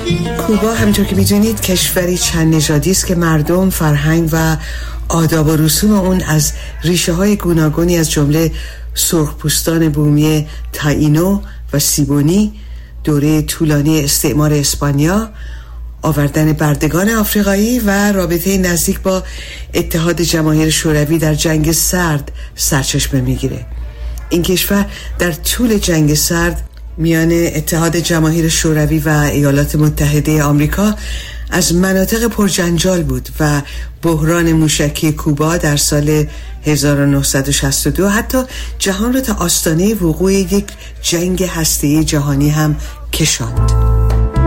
کوبا همونطور که میدونید کشوری چند نژادی است که مردم، فرهنگ و آداب و رسوم اون از ریشه های گوناگونی از جمله سرخپوستان بومی تائینو و سیبونی، دوره طولانی استعمار اسپانیا، آوردن بردگان آفریقایی و رابطه نزدیک با اتحاد جماهیر شوروی در جنگ سرد سرچشمه میگیره. این کشور در طول جنگ سرد میان اتحاد جماهیر شوروی و ایالات متحده آمریکا از مناطق پرجنجال بود و بحران موشکی کوبا در سال 1962 حتی جهان را تا آستانه وقوع یک جنگ هسته‌ای جهانی هم کشاند.